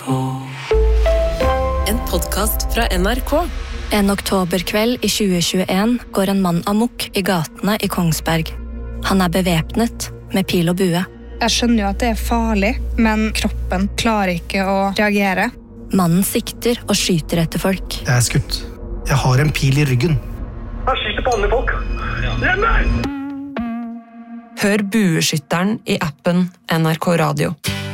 En podcast fra NRK. En oktoberkveld i 2021 går en mann amok i gatene i Kongsberg. Han bevæpnet med pil og bue. Jeg skjønner jo at det farlig, men kroppen klarer ikke å reagere. Mannen sikter og skyter etter folk. Jeg skutt. Jeg har en pil i ryggen. Han skyter på andre folk. Hjemme! Hør Bueskytteren i appen NRK Radio.